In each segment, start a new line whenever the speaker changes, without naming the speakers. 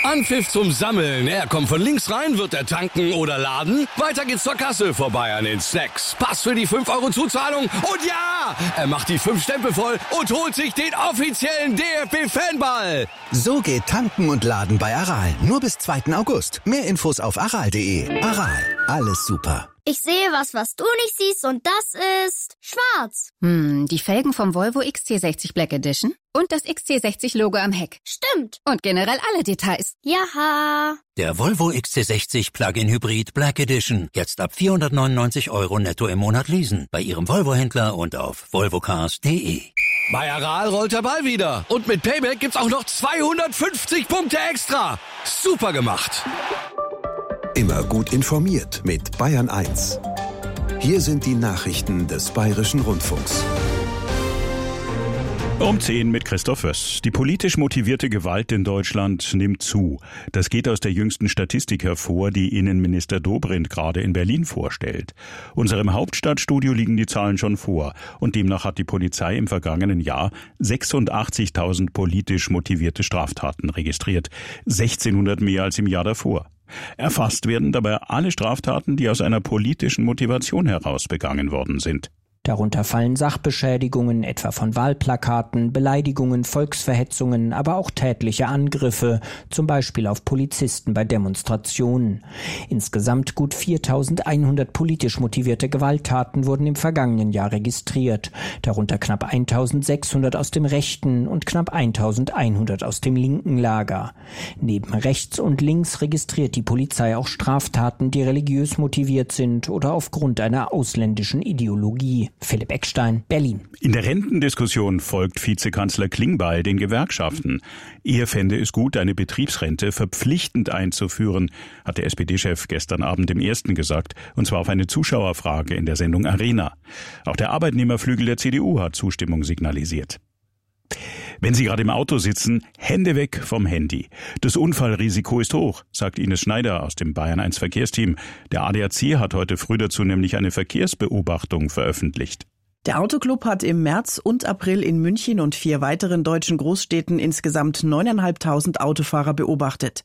Anpfiff zum Sammeln. Er kommt von links rein, wird er tanken oder laden. Weiter geht's zur Kasse, vorbei an den Snacks. Pass für die 5 € Zuzahlung. Und ja, er macht die 5 Stempel voll und holt sich den offiziellen DFB-Fanball.
So geht Tanken und Laden bei Aral. Nur bis 2. August. Mehr Infos auf aral.de. Aral, alles super.
Ich sehe was du nicht siehst und das ist schwarz.
Die Felgen vom Volvo XC60 Black Edition und das XC60-Logo am Heck.
Stimmt.
Und generell alle Details.
Jaha.
Der Volvo XC60 Plug-in Hybrid Black Edition. Jetzt ab 499 € netto im Monat leasen. Bei Ihrem Volvo-Händler und auf volvocars.de.
Bei Aral rollt der Ball wieder. Und mit Payback gibt's auch noch 250 Punkte extra. Super gemacht.
Immer gut informiert mit Bayern 1. Hier sind die Nachrichten des Bayerischen Rundfunks.
Um 10 mit Christoph Wöss. Die politisch motivierte Gewalt in Deutschland nimmt zu. Das geht aus der jüngsten Statistik hervor, die Innenminister Dobrindt gerade in Berlin vorstellt. Unserem Hauptstadtstudio liegen die Zahlen schon vor. Und demnach hat die Polizei im vergangenen Jahr 86.000 politisch motivierte Straftaten registriert. 1.600 mehr als im Jahr davor. Erfasst werden dabei alle Straftaten, die aus einer politischen Motivation heraus begangen worden sind.
Darunter fallen Sachbeschädigungen, etwa von Wahlplakaten, Beleidigungen, Volksverhetzungen, aber auch tätliche Angriffe, zum Beispiel auf Polizisten bei Demonstrationen. Insgesamt gut 4.100 politisch motivierte Gewalttaten wurden im vergangenen Jahr registriert, darunter knapp 1.600 aus dem rechten und knapp 1.100 aus dem linken Lager. Neben rechts und links registriert die Polizei auch Straftaten, die religiös motiviert sind oder aufgrund einer ausländischen Ideologie. Philipp Eckstein, Berlin.
In der Rentendiskussion folgt Vizekanzler Klingbeil den Gewerkschaften. Er fände es gut, eine Betriebsrente verpflichtend einzuführen, hat der SPD-Chef gestern Abend im Ersten gesagt, und zwar auf eine Zuschauerfrage in der Sendung Arena. Auch der Arbeitnehmerflügel der CDU hat Zustimmung signalisiert. Wenn Sie gerade im Auto sitzen, Hände weg vom Handy. Das Unfallrisiko ist hoch, sagt Ines Schneider aus dem Bayern 1 Verkehrsteam. Der ADAC hat heute früh dazu nämlich eine Verkehrsbeobachtung veröffentlicht.
Der Autoclub hat im März und April in München und 4 weiteren deutschen Großstädten insgesamt 9.500 Autofahrer beobachtet.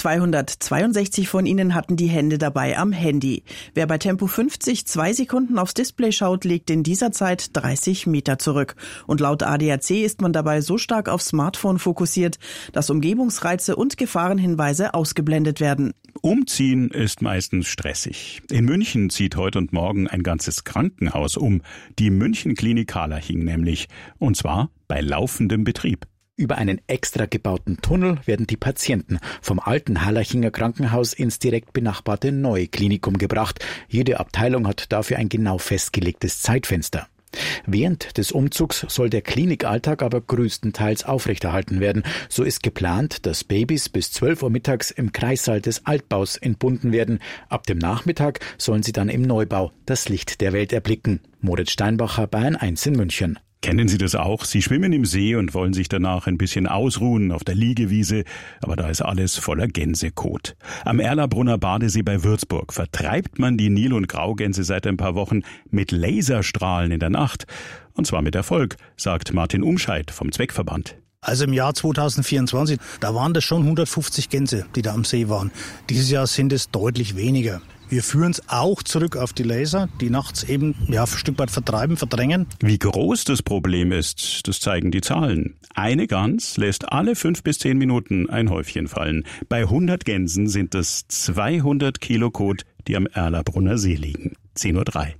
262 von ihnen hatten die Hände dabei am Handy. Wer bei Tempo 50 2 Sekunden aufs Display schaut, liegt in dieser Zeit 30 Meter zurück. Und laut ADAC ist man dabei so stark aufs Smartphone fokussiert, dass Umgebungsreize und Gefahrenhinweise ausgeblendet werden.
Umziehen ist meistens stressig. In München zieht heute und morgen ein ganzes Krankenhaus um. Die München-Klinik Harlaching nämlich. Und zwar bei laufendem Betrieb.
Über einen extra gebauten Tunnel werden die Patienten vom alten Harlachinger Krankenhaus ins direkt benachbarte neue Klinikum gebracht. Jede Abteilung hat dafür ein genau festgelegtes Zeitfenster. Während des Umzugs soll der Klinikalltag aber größtenteils aufrechterhalten werden. So ist geplant, dass Babys bis 12 Uhr mittags im Kreissaal des Altbaus entbunden werden. Ab dem Nachmittag sollen sie dann im Neubau das Licht der Welt erblicken. Moritz Steinbacher, Bayern 1 in München.
Kennen Sie das auch? Sie schwimmen im See und wollen sich danach ein bisschen ausruhen auf der Liegewiese, aber da ist alles voller Gänsekot. Am Erlabrunner Badesee bei Würzburg vertreibt man die Nil- und Graugänse seit ein paar Wochen mit Laserstrahlen in der Nacht. Und zwar mit Erfolg, sagt Martin Umscheid vom Zweckverband.
Also im Jahr 2024, da waren das schon 150 Gänse, die da am See waren. Dieses Jahr sind es deutlich weniger. Wir führen es auch zurück auf die Laser, die nachts eben ein Stück weit vertreiben, verdrängen.
Wie groß das Problem ist, das zeigen die Zahlen. Eine Gans lässt alle 5 bis 10 Minuten ein Häufchen fallen. Bei 100 Gänsen sind es 200 Kilo Kot, die am Erlabrunner See liegen. 10.03 Uhr.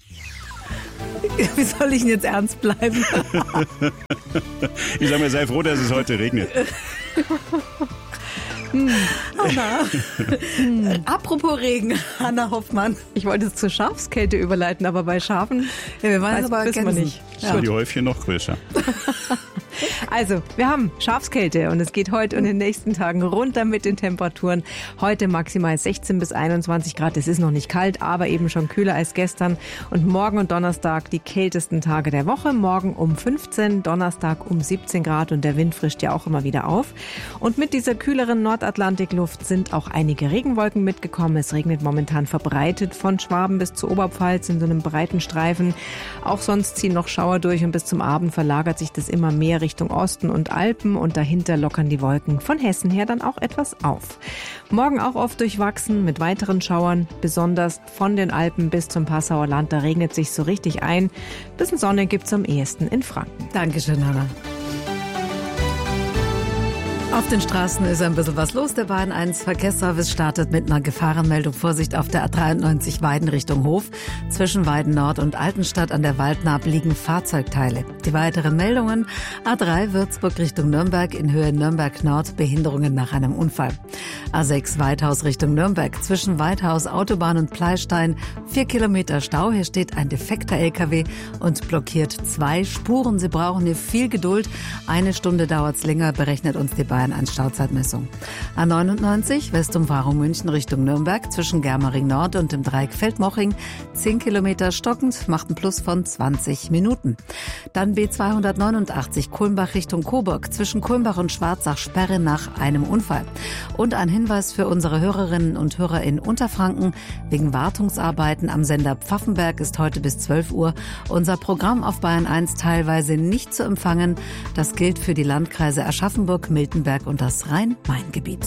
Wie soll ich denn jetzt ernst bleiben?
Ich sag mal, sei froh, dass es heute regnet.
Hanna. Apropos Regen, Hanna Hoffmann. Ich wollte es zur Schafskälte überleiten, aber bei Schafen
wir waren aber
wissen wir nicht.
Ja. Die Häufchen noch größer.
Also, wir haben Schafskälte und es geht heute und in den nächsten Tagen runter mit den Temperaturen. Heute maximal 16 bis 21 Grad. Es ist noch nicht kalt, aber eben schon kühler als gestern. Und morgen und Donnerstag die kältesten Tage der Woche. Morgen um 15, Donnerstag um 17 Grad und der Wind frischt ja auch immer wieder auf. Und mit dieser kühleren Nordatlantikluft sind auch einige Regenwolken mitgekommen. Es regnet momentan verbreitet von Schwaben bis zur Oberpfalz in so einem breiten Streifen. Auch sonst ziehen noch Schauer Schauer durch und bis zum Abend verlagert sich das immer mehr Richtung Osten und Alpen und dahinter lockern die Wolken von Hessen her dann auch etwas auf. Morgen auch oft durchwachsen mit weiteren Schauern, besonders von den Alpen bis zum Passauer Land, da regnet sich so richtig ein. Bisschen Sonne gibt's am ehesten in Franken.
Dankeschön, Hanna. Auf den Straßen ist ein bisschen was los. Der Bayern 1 Verkehrsservice startet mit einer Gefahrenmeldung. Vorsicht auf der A93 Weiden Richtung Hof. Zwischen Weiden Nord und Altenstadt an der Waldnaab liegen Fahrzeugteile. Die weiteren Meldungen: A3 Würzburg Richtung Nürnberg, in Höhe Nürnberg Nord, Behinderungen nach einem Unfall. A6 Weidhaus Richtung Nürnberg, zwischen Weidhaus Autobahn und Pleistein 4 Kilometer Stau. Hier steht ein defekter LKW und blockiert 2 Spuren. Sie brauchen hier viel Geduld. 1 Stunde dauert's länger, berechnet uns die Bayern 1 Stauzeitmessung. A99 Westumfahrung München Richtung Nürnberg, zwischen Germering Nord und dem Dreieck Feldmoching 10 Kilometer stockend, macht ein Plus von 20 Minuten. Dann B289 Kulmbach Richtung Coburg, zwischen Kulmbach und Schwarzach Sperre nach einem Unfall. Und ein Hinweis für unsere Hörerinnen und Hörer in Unterfranken: wegen Wartungsarbeiten am Sender Pfaffenberg ist heute bis 12 Uhr unser Programm auf Bayern 1 teilweise nicht zu empfangen. Das gilt für die Landkreise Aschaffenburg, Miltenberg und das Rhein-Main-Gebiet.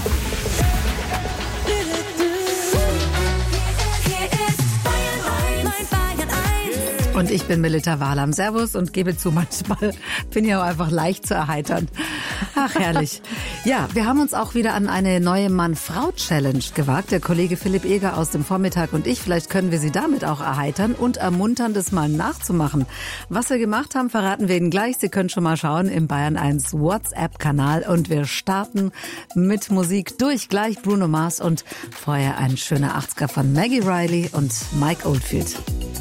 Und ich bin Melita Wahlam. Servus und gebe zu, manchmal bin ich auch einfach leicht zu erheitern. Ach, herrlich. Ja, wir haben uns auch wieder an eine neue Mann-Frau-Challenge gewagt. Der Kollege Philipp Eger aus dem Vormittag und ich. Vielleicht können wir Sie damit auch erheitern und ermuntern, das mal nachzumachen. Was wir gemacht haben, verraten wir Ihnen gleich. Sie können schon mal schauen im Bayern 1 WhatsApp-Kanal. Und wir starten mit Musik durch. Gleich Bruno Mars und vorher ein schöner 80er von Maggie Riley und Mike Oldfield.